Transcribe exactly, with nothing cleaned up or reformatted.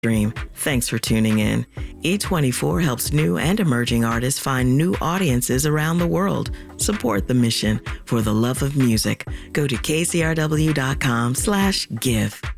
Dream. Thanks for tuning in. E twenty-four helps new and emerging artists find new audiences around the world. Support the mission for the love of music. Go to kcrw.com slash give.